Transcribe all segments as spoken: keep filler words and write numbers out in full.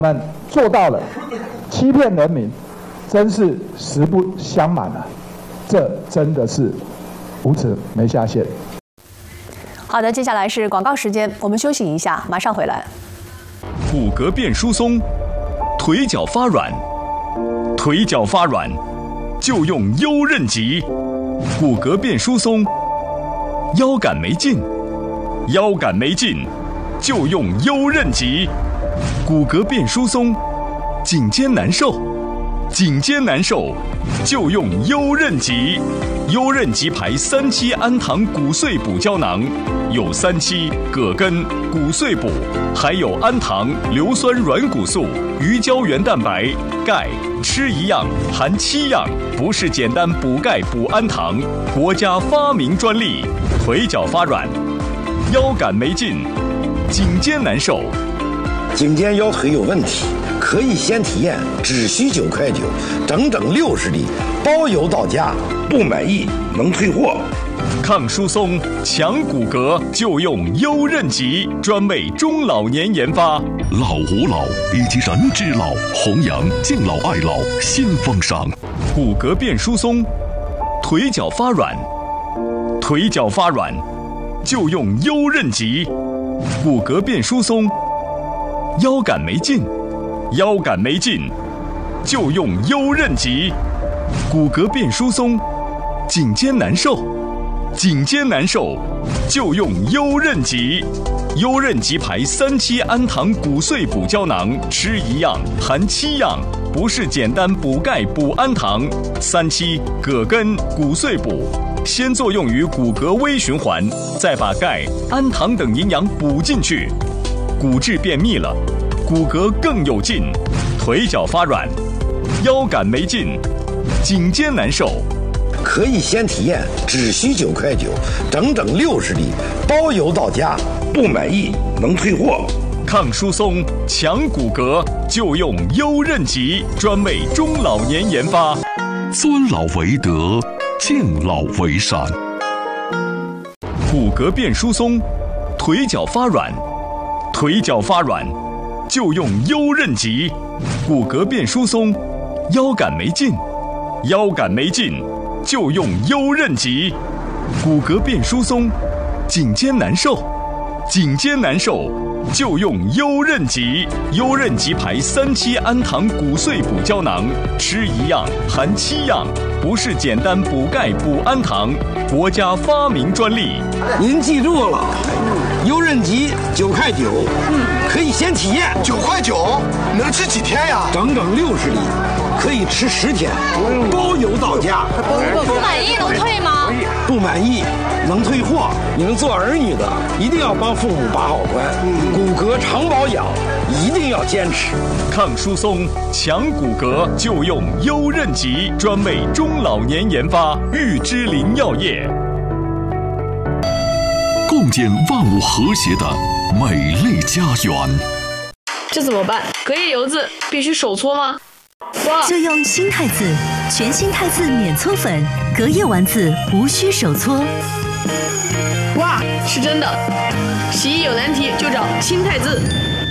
们做到了，欺骗人民，真是实不相瞒啊！这真的是无耻没下限。 好的，接下来是广告时间，我们休息一下，马上回来。 骨骼变疏松，腿脚发软，腿脚发软就用优韧极。骨骼变疏松，腰杆没劲，腰杆没劲就用优韧极。骨骼变疏松，颈肩难受，颈肩难受就用优韧极。优韧极牌三七氨糖骨碎补胶囊，有三七、葛根、骨碎补，还有氨糖、硫酸软骨素、鱼胶原蛋白、钙，吃一样含七样，不是简单补钙补氨糖，国家发明专利。腿脚发软，腰杆没劲，颈肩难受。 颈肩腰腿有问题，可以先体验，只需九块九，整整六十粒，包邮到家，不满意能退货。 抗疏松、强骨骼就用优韧极，专为中老年研发。 老吾老以及人之老，弘扬敬老爱老新风尚。 骨骼变疏松，腿脚发软，腿脚发软就用优韧极。骨骼变疏松，腰杆没劲，腰杆没劲就用优韧极。骨骼变疏松，颈肩难受，颈肩难受就用优韧极。优韧极牌三七氨糖骨碎补胶囊，吃一样含七样，不是简单补钙补氨糖。三七、葛根、骨碎补，先作用于骨骼微循环，再把钙、氨糖等营养补进去，骨质变密了，骨骼更有劲，腿脚发软，腰杆没劲，颈肩难受。 可以先体验，只需九块九，整整六十粒，包邮到家，不满意能退货。 抗疏松、强骨骼就用优韧极，专为中老年研发。 尊老为德，敬老为善。 骨骼变疏松，腿脚发软，腿脚发软就用优韧极。骨骼变疏松，腰杆没劲，腰杆没劲就用优韧极。骨骼变疏松，颈肩难受，颈肩难受就用优韧极。优韧极牌三七氨糖骨碎补胶囊，吃一样含七样，不是简单补钙补氨糖，国家发明专利。 您记住了，优韧极九块九，嗯，可以先体验。 九块九能吃几天呀？ 整整六十粒，可以吃十天，包邮到家。 不满意能退吗？ 不满意能退货。你们做儿女的一定要帮父母把好关，骨骼常保养一定要坚持。 抗疏松、强骨骼就用优韧极，专为中老年研发。玉芝林药业共建万物和谐的美丽家园。 这怎么办？隔夜油渍必须手搓吗？ 就用新汰渍，全新汰渍免搓粉，隔夜丸子无需手搓。 哇，是真的！洗衣有难题就找新汰渍。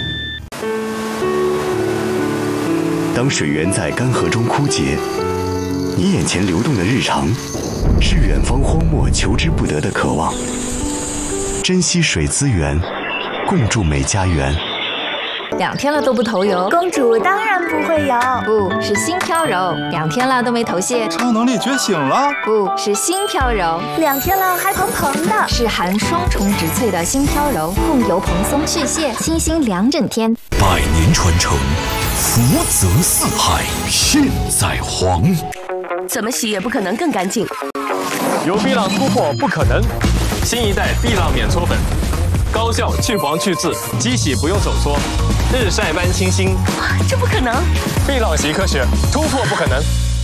当水源在干涸中枯竭，你眼前流动的日常，是远方荒漠求之不得的渴望。珍惜水资源，共筑美家园。 两天了都不头油， 公主当然不会油， 不是新飘柔。两天了都没头屑， 超能力觉醒了， 不是新飘柔。 两天了还蓬蓬的， 是含双重植萃的新飘柔，控油蓬松去屑，清新两整天。 百年传承，福泽四海，现在黄。 怎么洗也不可能更干净。 有碧浪突破不可能，新一代碧浪免搓粉。高效去黄去渍，机洗不用手搓，日晒般清新。 这不可能！ 碧浪习科学，突破不可能。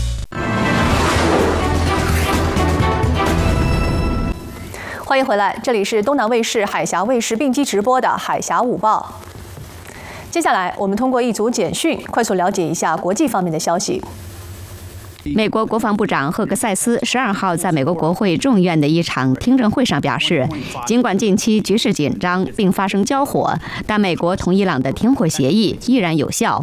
欢迎回来，这里是东南卫视、海峡卫视并机直播的《海峡午报》。接下来，我们通过一组简讯，快速了解一下国际方面的消息。 美国国防部长赫克塞斯十二号在美国国会众院的一场听证会上表示，尽管近期局势紧张并发生交火，但美国同伊朗的停火协议依然有效。